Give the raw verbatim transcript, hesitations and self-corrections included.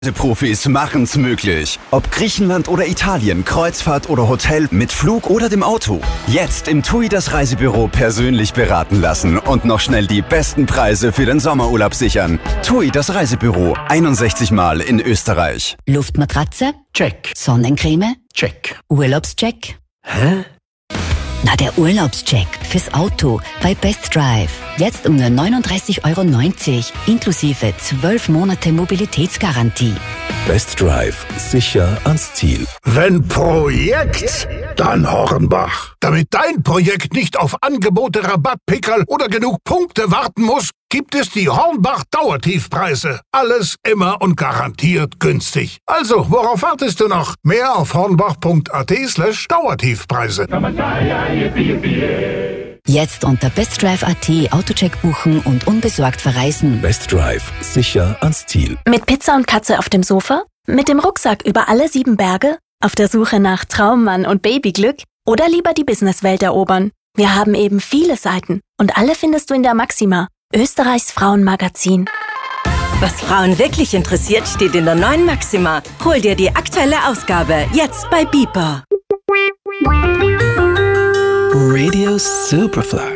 Profis machen's möglich. Ob Griechenland oder Italien, Kreuzfahrt oder Hotel, mit Flug oder dem Auto. Jetzt im TUI das Reisebüro persönlich beraten lassen und noch schnell die besten Preise für den Sommerurlaub sichern. TUI das Reisebüro, einundsechzig Mal in Österreich. Luftmatratze? Check. Sonnencreme? Check. Urlaubscheck? Hä? Na, der Urlaubscheck fürs Auto bei Best Drive. Jetzt um nur neununddreißig Euro neunzig, inklusive zwölf Monate Mobilitätsgarantie. Best Drive. Sicher ans Ziel. Wenn Projekt, dann Hornbach. Damit dein Projekt nicht auf Angebote, Rabattpickerl oder genug Punkte warten muss, gibt es die Hornbach Dauertiefpreise. Alles immer und garantiert günstig. Also, worauf wartest du noch? Mehr auf hornbach.at slash Dauertiefpreise. Jetzt unter bestdrive.at Autocheck buchen und unbesorgt verreisen. Best Drive. Sicher ans Ziel. Mit Pizza und Katze auf dem Sofa? Mit dem Rucksack über alle sieben Berge? Auf der Suche nach Traummann und Babyglück? Oder lieber die Businesswelt erobern? Wir haben eben viele Seiten und alle findest du in der Maxima, Österreichs Frauenmagazin. Was Frauen wirklich interessiert, steht in der neuen Maxima. Hol dir die aktuelle Ausgabe jetzt bei Beeper. Radio Superfly.